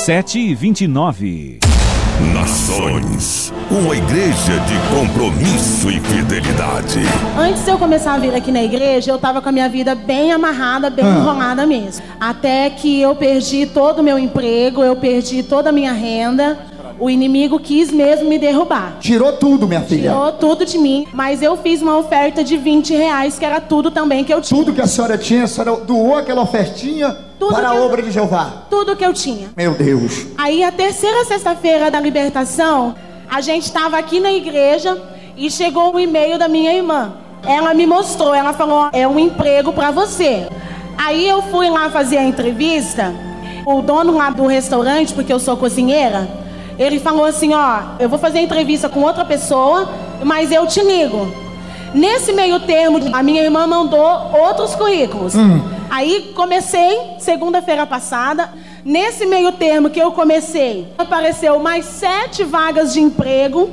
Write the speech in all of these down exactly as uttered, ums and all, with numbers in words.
sete e vinte e nove. Nações, uma igreja de compromisso e fidelidade. Antes de eu começar a vir aqui na igreja, eu tava com a minha vida bem amarrada, bem ah. enrolada mesmo. Até que eu perdi todo o meu emprego, eu perdi toda a minha renda. O inimigo quis mesmo me derrubar. Tirou tudo, minha filha. Tirou tudo de mim, mas eu fiz uma oferta de vinte reais, que era tudo também que eu tinha. Tudo que a senhora tinha, a senhora doou aquela ofertinha tudo para a eu, obra de Jeová. Tudo que eu tinha. Meu Deus. Aí a terceira sexta-feira da libertação, a gente estava aqui na igreja e chegou um e-mail da minha irmã. Ela me mostrou, ela falou, é um emprego para você. Aí eu fui lá fazer a entrevista, o dono lá do restaurante, porque eu sou cozinheira, ele falou assim, ó, eu vou fazer a entrevista com outra pessoa, mas eu te ligo. Nesse meio termo, a minha irmã mandou outros currículos. Hum. Aí comecei, segunda-feira passada. Nesse meio termo que eu comecei, apareceu mais sete vagas de emprego.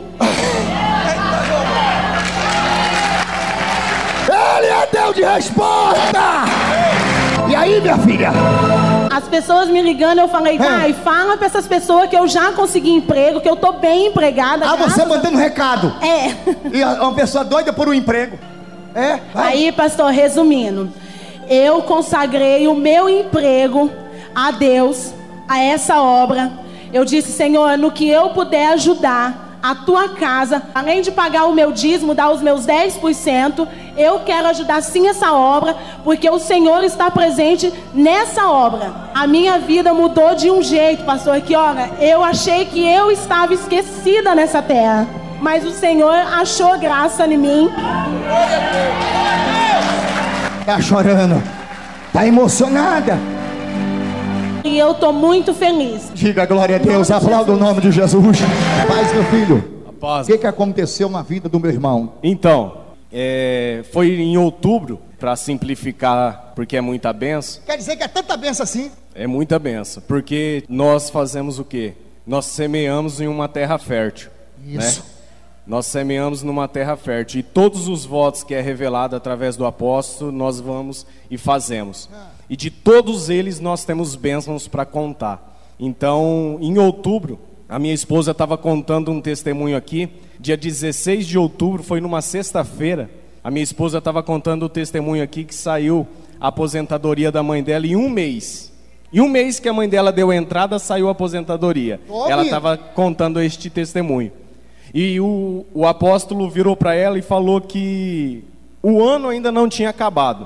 Ele é Deus de resposta! E aí, minha filha? As pessoas me ligando, eu falei, pai, é. fala pra essas pessoas que eu já consegui emprego, que eu tô bem empregada. Ah, você mandando recado. É. E uma pessoa doida por um emprego. É. Vai. Aí, pastor, resumindo, eu consagrei o meu emprego a Deus, a essa obra. Eu disse, Senhor, no que eu puder ajudar a tua casa, além de pagar o meu dízimo, dar os meus dez por cento, eu quero ajudar sim essa obra, porque o Senhor está presente nessa obra. A minha vida mudou de um jeito, pastor, que olha, eu achei que eu estava esquecida nessa terra, mas o Senhor achou graça em mim. Tá chorando, tá emocionada. E eu tô muito feliz. Diga glória a Deus, aplauda o nome de Jesus. Paz, meu filho, o que que aconteceu na vida do meu irmão? Então, é, foi em outubro, para simplificar, porque é muita benção. Quer dizer que é tanta benção assim? É muita benção, porque nós fazemos o quê? Nós semeamos em uma terra fértil. Isso. Né? Nós semeamos numa terra fértil. E todos os votos que é revelado através do apóstolo, nós vamos e fazemos. Ah. E de todos eles nós temos bênçãos para contar. Então, em outubro, a minha esposa estava contando um testemunho aqui. Dia dezesseis de outubro, foi numa sexta-feira. A minha esposa estava contando o testemunho aqui que saiu a aposentadoria da mãe dela em um mês. Em um mês que a mãe dela deu entrada, saiu a aposentadoria. Oh, ela estava contando este testemunho. E o, o apóstolo virou para ela e falou que o ano ainda não tinha acabado.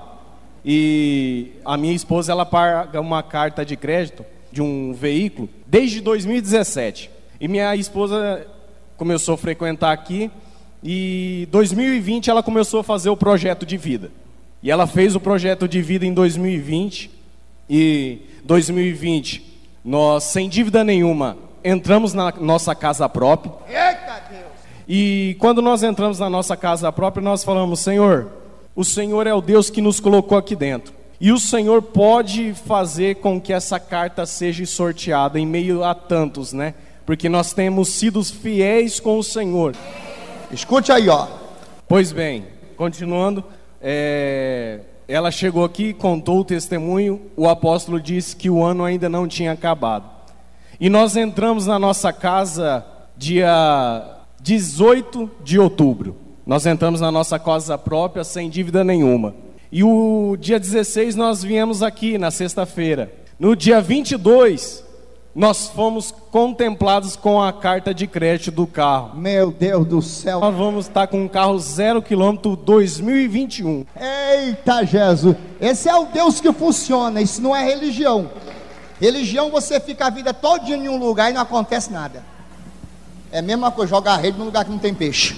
E a minha esposa, ela paga uma carta de crédito de um veículo desde dois mil e dezessete. E minha esposa começou a frequentar aqui. E em dois mil e vinte ela começou a fazer o projeto de vida. E ela fez o projeto de vida em dois mil e vinte. E dois mil e vinte, nós, sem dívida nenhuma, entramos na nossa casa própria. Eita Deus! E quando nós entramos na nossa casa própria, nós falamos, Senhor, o Senhor é o Deus que nos colocou aqui dentro. E o Senhor pode fazer com que essa carta seja sorteada em meio a tantos, né? Porque nós temos sido fiéis com o Senhor. Escute aí, ó. Pois bem, continuando, é... ela chegou aqui, contou o testemunho. O apóstolo disse que o ano ainda não tinha acabado. E nós entramos na nossa casa dia dezoito de outubro. Nós entramos na nossa casa própria sem dívida nenhuma. E o dia dezesseis nós viemos aqui na sexta-feira. No dia vinte e dois, nós fomos contemplados com a carta de crédito do carro. Meu Deus do céu. Nós vamos estar com um carro zero quilômetro dois mil e vinte e um. Eita Jesus, esse é o Deus que funciona, isso não é religião. Religião você fica a vida toda em um lugar e não acontece nada. É a mesma coisa, jogar a rede num lugar que não tem peixe.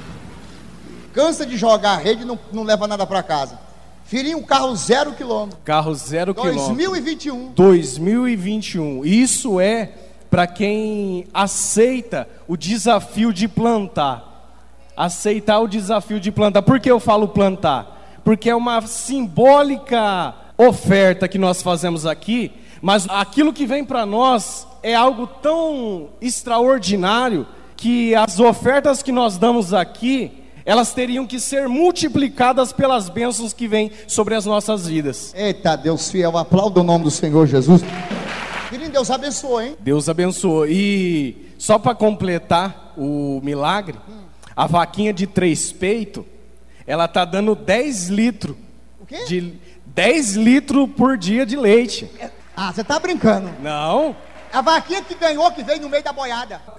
Cansa de jogar a rede e não, não leva nada para casa. Filhinho, um carro zero quilômetro. Carro zero quilômetro. dois mil e vinte e um. dois mil e vinte e um. Isso é para quem aceita o desafio de plantar. Aceitar o desafio de plantar. Por que eu falo plantar? Porque é uma simbólica oferta que nós fazemos aqui, mas aquilo que vem para nós é algo tão extraordinário que as ofertas que nós damos aqui, elas teriam que ser multiplicadas pelas bênçãos que vêm sobre as nossas vidas. Eita Deus fiel, aplauda o nome do Senhor Jesus. Deus abençoou, hein? Deus abençoou. E só para completar o milagre, hum. a vaquinha de três peitos, ela tá dando dez litros. O quê? De dez litros por dia de leite. Ah, você tá brincando? Não. A vaquinha que ganhou, que veio no meio da boiada.